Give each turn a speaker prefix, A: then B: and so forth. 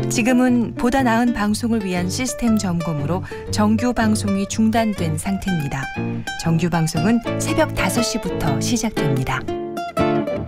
A: 지금은 보다 나은 방송을 위한 시스템 점검으로 정규 방송이 중단된 상태입니다. 정규 방송은 새벽 5시부터 시작됩니다.